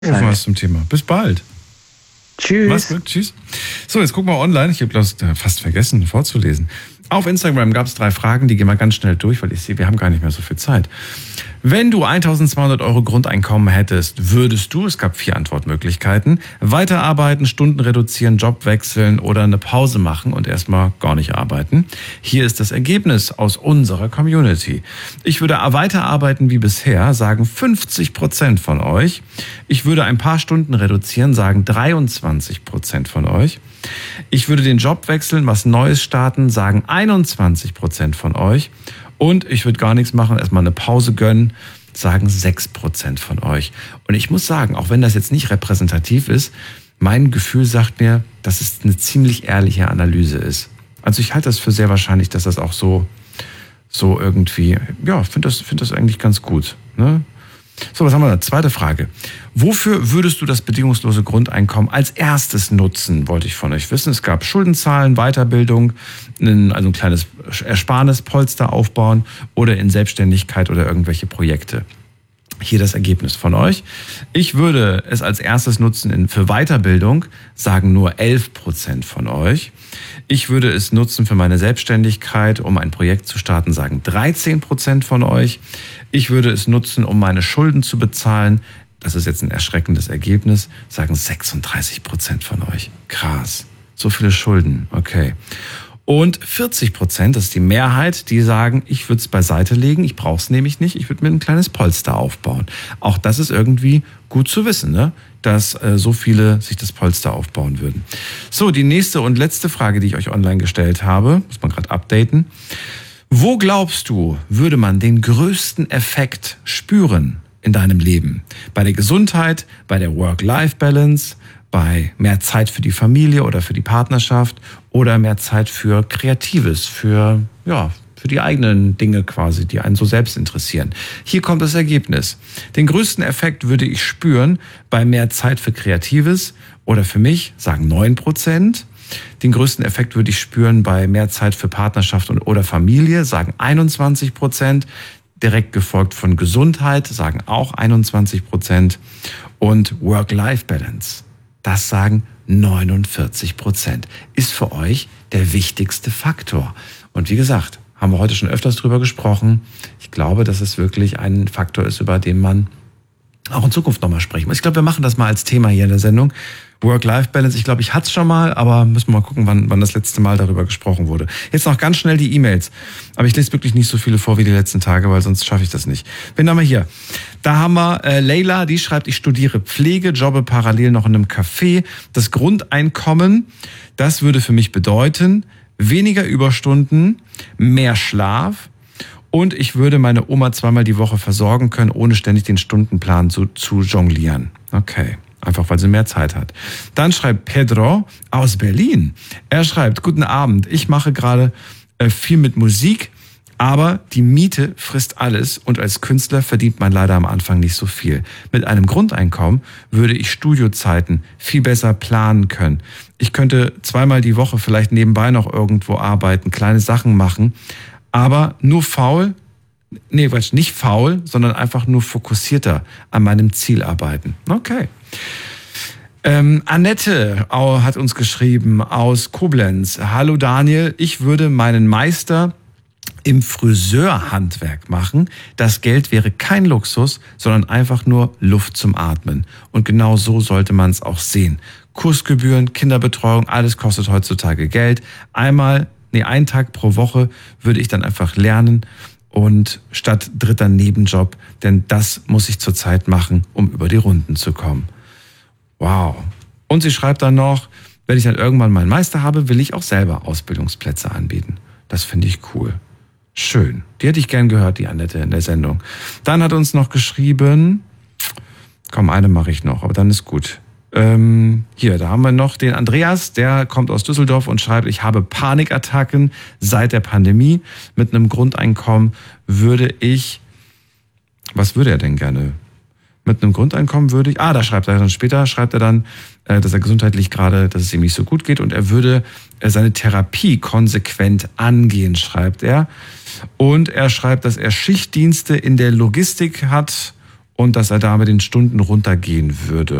Was zum Thema. Bis bald. Tschüss. Mach's gut. Tschüss. So, jetzt gucken wir online. Ich habe das fast vergessen vorzulesen. Auf Instagram gab es 3 Fragen, die gehen wir ganz schnell durch, weil ich sehe, wir haben gar nicht mehr so viel Zeit. Wenn du 1.200 € Grundeinkommen hättest, würdest du, es gab 4 Antwortmöglichkeiten, weiterarbeiten, Stunden reduzieren, Job wechseln oder eine Pause machen und erstmal gar nicht arbeiten? Hier ist das Ergebnis aus unserer Community. Ich würde weiterarbeiten wie bisher, sagen 50% von euch. Ich würde ein paar Stunden reduzieren, sagen 23% von euch. Ich würde den Job wechseln, was Neues starten, sagen 21% von euch. Und ich würde gar nichts machen, erstmal eine Pause gönnen, sagen 6% von euch. Und ich muss sagen, auch wenn das jetzt nicht repräsentativ ist, mein Gefühl sagt mir, dass es eine ziemlich ehrliche Analyse ist. Also ich halte das für sehr wahrscheinlich, dass das auch so irgendwie, ja, finde das eigentlich ganz gut, ne? So, was haben wir da? Zweite Frage. Wofür würdest du das bedingungslose Grundeinkommen als erstes nutzen, wollte ich von euch wissen. Es gab Schuldenzahlen, Weiterbildung, also ein kleines Ersparnispolster aufbauen oder in Selbstständigkeit oder irgendwelche Projekte. Hier das Ergebnis von euch. Ich würde es als erstes nutzen für Weiterbildung, sagen nur 11% von euch. Ich würde es nutzen für meine Selbstständigkeit, um ein Projekt zu starten, sagen 13% von euch. Ich würde es nutzen, um meine Schulden zu bezahlen. Das ist jetzt ein erschreckendes Ergebnis, sagen 36% von euch. Krass. So viele Schulden. Okay. Und 40%, das ist die Mehrheit, die sagen, ich würde es beiseite legen, ich brauche es nämlich nicht, ich würde mir ein kleines Polster aufbauen. Auch das ist irgendwie gut zu wissen, ne? Dass so viele sich das Polster aufbauen würden. So, die nächste und letzte Frage, die ich euch online gestellt habe, muss man gerade updaten. Wo glaubst du, würde man den größten Effekt spüren in deinem Leben? Bei der Gesundheit, bei der Work-Life-Balance, bei mehr Zeit für die Familie oder für die Partnerschaft oder mehr Zeit für Kreatives, für die eigenen Dinge quasi, die einen so selbst interessieren. Hier kommt das Ergebnis. Den größten Effekt würde ich spüren bei mehr Zeit für Kreatives oder für mich, sagen 9%. Den größten Effekt würde ich spüren bei mehr Zeit für Partnerschaft oder Familie, sagen 21%. Direkt gefolgt von Gesundheit, sagen auch 21%. Und Work-Life-Balance, das sagen 49%. Ist für euch der wichtigste Faktor. Und wie gesagt, haben wir heute schon öfters drüber gesprochen. Ich glaube, dass es wirklich ein Faktor ist, über den man auch in Zukunft nochmal sprechen muss. Ich glaube, wir machen das mal als Thema hier in der Sendung. Work-Life-Balance, ich glaube, ich hatte es schon mal, aber müssen wir mal gucken, wann das letzte Mal darüber gesprochen wurde. Jetzt noch ganz schnell die E-Mails. Aber ich lese wirklich nicht so viele vor wie die letzten Tage, weil sonst schaffe ich das nicht. Wen haben wir hier? Da haben wir Leila, die schreibt, ich studiere Pflege, jobbe parallel noch in einem Café. Das Grundeinkommen, das würde für mich bedeuten, weniger Überstunden, mehr Schlaf und ich würde meine Oma 2-mal die Woche versorgen können, ohne ständig den Stundenplan zu jonglieren. Okay. Einfach weil sie mehr Zeit hat. Dann schreibt Pedro aus Berlin. Er schreibt, guten Abend, ich mache gerade viel mit Musik, aber die Miete frisst alles und als Künstler verdient man leider am Anfang nicht so viel. Mit einem Grundeinkommen würde ich Studiozeiten viel besser planen können. Ich könnte 2-mal die Woche vielleicht nebenbei noch irgendwo arbeiten, kleine Sachen machen, aber nur nicht faul, sondern einfach nur fokussierter an meinem Ziel arbeiten. Okay. Annette hat uns geschrieben aus Koblenz. Hallo Daniel, ich würde meinen Meister im Friseurhandwerk machen. Das Geld wäre kein Luxus, sondern einfach nur Luft zum Atmen. Und genau so sollte man es auch sehen. Kursgebühren, Kinderbetreuung, alles kostet heutzutage Geld. Einen Tag pro Woche würde ich dann einfach lernen und statt dritter Nebenjob, denn das muss ich zurzeit machen, um über die Runden zu kommen. Wow. Und sie schreibt dann noch, wenn ich dann irgendwann meinen Meister habe, will ich auch selber Ausbildungsplätze anbieten. Das finde ich cool. Schön. Die hätte ich gern gehört, die Annette in der Sendung. Dann hat uns noch geschrieben, eine mache ich noch, aber dann ist gut. Hier, da haben wir noch den Andreas, der kommt aus Düsseldorf und schreibt, ich habe Panikattacken seit der Pandemie. Mit einem Grundeinkommen was würde er denn gerne? Mit einem Grundeinkommen würde ich, da schreibt er dann, dass er gesundheitlich gerade, dass es ihm nicht so gut geht und er würde seine Therapie konsequent angehen, schreibt er. Und er schreibt, dass er Schichtdienste in der Logistik hat und dass er da mit den Stunden runtergehen würde.